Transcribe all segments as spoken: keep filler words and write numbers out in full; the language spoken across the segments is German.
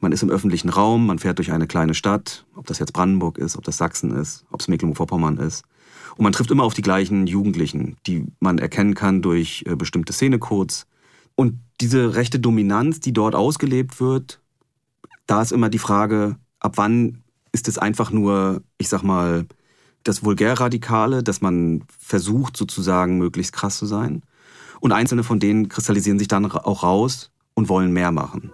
Man ist im öffentlichen Raum, man fährt durch eine kleine Stadt, ob das jetzt Brandenburg ist, ob das Sachsen ist, ob es Mecklenburg-Vorpommern ist. Und man trifft immer auf die gleichen Jugendlichen, die man erkennen kann durch äh, bestimmte Szenecodes. Und diese rechte Dominanz, die dort ausgelebt wird, da ist immer die Frage, ab wann ist es einfach nur, ich sag mal, das Vulgärradikale, dass man versucht sozusagen möglichst krass zu sein. Und einzelne von denen kristallisieren sich dann auch raus und wollen mehr machen.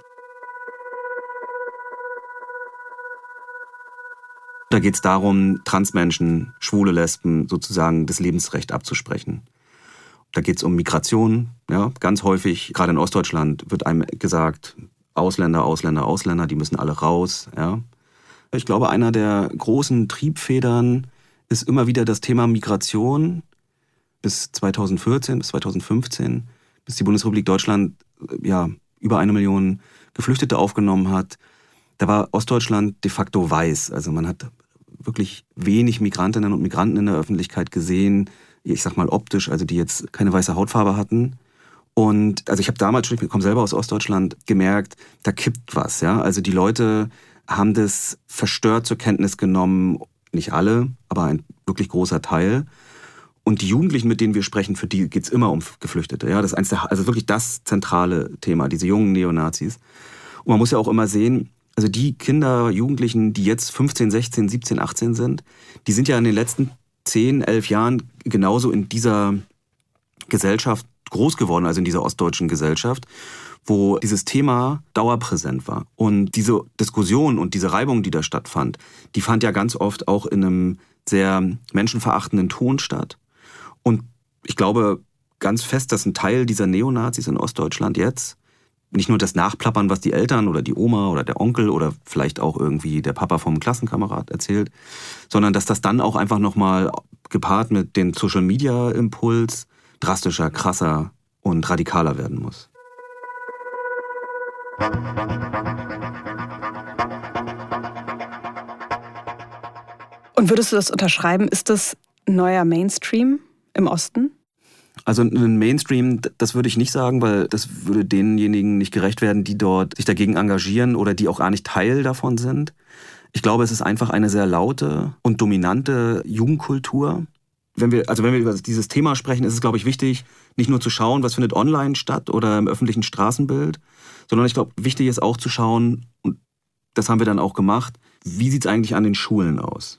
Da geht es darum, Transmenschen, schwule Lesben sozusagen das Lebensrecht abzusprechen. Da geht es um Migration. Ja, ganz häufig, gerade in Ostdeutschland, wird einem gesagt, Ausländer, Ausländer, Ausländer, die müssen alle raus. Ja. Ich glaube, einer der großen Triebfedern ist immer wieder das Thema Migration. Bis zweitausendvierzehn, bis zweitausendfünfzehn, bis die Bundesrepublik Deutschland ja, über eine Million Geflüchtete aufgenommen hat. Da war Ostdeutschland de facto weiß. Also man hat wirklich wenig Migrantinnen und Migranten in der Öffentlichkeit gesehen, ich sag mal optisch, also die jetzt keine weiße Hautfarbe hatten. Und also ich habe damals schon, ich komme selber aus Ostdeutschland, gemerkt, da kippt was. Ja? Also die Leute haben das verstört zur Kenntnis genommen, nicht alle, aber ein wirklich großer Teil. Und die Jugendlichen, mit denen wir sprechen, für die geht es immer um Geflüchtete. Ja, das ist eins der, also wirklich das zentrale Thema, diese jungen Neonazis. Und man muss ja auch immer sehen, also die Kinder, Jugendlichen, die jetzt fünfzehn, sechzehn, siebzehn, achtzehn sind, die sind ja in den letzten zehn, elf Jahren genauso in dieser Gesellschaft groß geworden, also in dieser ostdeutschen Gesellschaft, wo dieses Thema dauerpräsent war. Und diese Diskussion und diese Reibung, die da stattfand, die fand ja ganz oft auch in einem sehr menschenverachtenden Ton statt. Und ich glaube ganz fest, dass ein Teil dieser Neonazis in Ostdeutschland jetzt nicht nur das Nachplappern, was die Eltern oder die Oma oder der Onkel oder vielleicht auch irgendwie der Papa vom Klassenkamerad erzählt, sondern dass das dann auch einfach nochmal gepaart mit dem Social-Media-Impuls drastischer, krasser und radikaler werden muss. Und würdest du das unterschreiben? Ist das neuer Mainstream im Osten? Also ein Mainstream, das würde ich nicht sagen, weil das würde denjenigen nicht gerecht werden, die dort sich dagegen engagieren oder die auch gar nicht Teil davon sind. Ich glaube, es ist einfach eine sehr laute und dominante Jugendkultur. Wenn wir, also wenn wir über dieses Thema sprechen, ist es, glaube ich, wichtig, nicht nur zu schauen, was findet online statt oder im öffentlichen Straßenbild, sondern ich glaube, wichtig ist auch zu schauen, und das haben wir dann auch gemacht, wie sieht es eigentlich an den Schulen aus?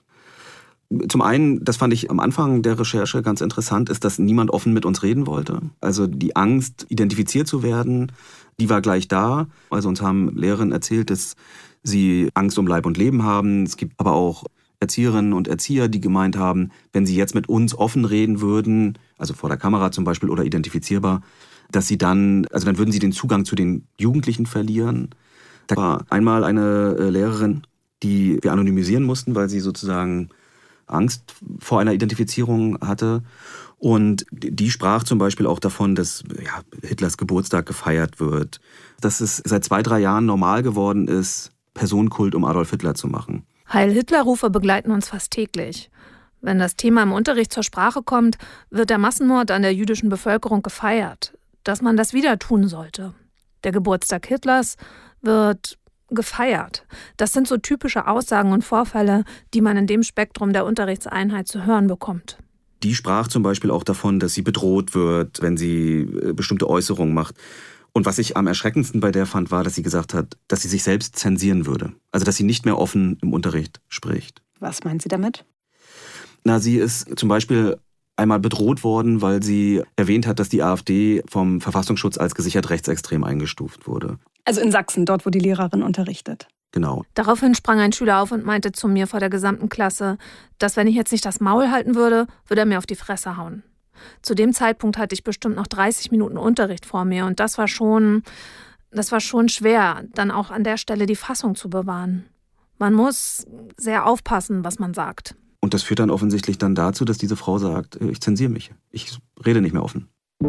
Zum einen, das fand ich am Anfang der Recherche ganz interessant, ist, dass niemand offen mit uns reden wollte. Also die Angst, identifiziert zu werden, die war gleich da. Also uns haben Lehrerinnen erzählt, dass sie Angst um Leib und Leben haben. Es gibt aber auch Erzieherinnen und Erzieher, die gemeint haben, wenn sie jetzt mit uns offen reden würden, also vor der Kamera zum Beispiel oder identifizierbar, dass sie dann, also dann würden sie den Zugang zu den Jugendlichen verlieren. Da war einmal eine Lehrerin, die wir anonymisieren mussten, weil sie sozusagen Angst vor einer Identifizierung hatte. Und die sprach zum Beispiel auch davon, dass ja, Hitlers Geburtstag gefeiert wird, dass es seit zwei, drei Jahren normal geworden ist, Personenkult um Adolf Hitler zu machen. Heil-Hitler-Rufe begleiten uns fast täglich. Wenn das Thema im Unterricht zur Sprache kommt, wird der Massenmord an der jüdischen Bevölkerung gefeiert, dass man das wieder tun sollte. Der Geburtstag Hitlers wird gefeiert. Das sind so typische Aussagen und Vorfälle, die man in dem Spektrum der Unterrichtseinheit zu hören bekommt. Die sprach zum Beispiel auch davon, dass sie bedroht wird, wenn sie bestimmte Äußerungen macht. Und was ich am erschreckendsten bei der fand, war, dass sie gesagt hat, dass sie sich selbst zensieren würde. Also dass sie nicht mehr offen im Unterricht spricht. Was meint sie damit? Na, sie ist zum Beispiel einmal bedroht worden, weil sie erwähnt hat, dass die AfD vom Verfassungsschutz als gesichert rechtsextrem eingestuft wurde. Also in Sachsen, dort, wo die Lehrerin unterrichtet. Genau. Daraufhin sprang ein Schüler auf und meinte zu mir vor der gesamten Klasse, dass wenn ich jetzt nicht das Maul halten würde, würde er mir auf die Fresse hauen. Zu dem Zeitpunkt hatte ich bestimmt noch dreißig Minuten Unterricht vor mir und das war schon, das war schon schwer, dann auch an der Stelle die Fassung zu bewahren. Man muss sehr aufpassen, was man sagt. Und das führt dann offensichtlich dann dazu, dass diese Frau sagt, ich zensiere mich, ich rede nicht mehr offen.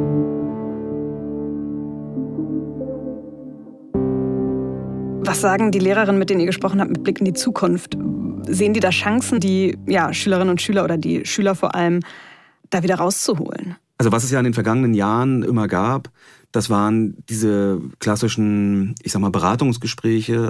Was sagen die Lehrerinnen, mit denen ihr gesprochen habt, mit Blick in die Zukunft? Sehen die da Chancen, die ja, Schülerinnen und Schüler oder die Schüler vor allem da wieder rauszuholen? Also was es ja in den vergangenen Jahren immer gab, das waren diese klassischen, ich sag mal, Beratungsgespräche.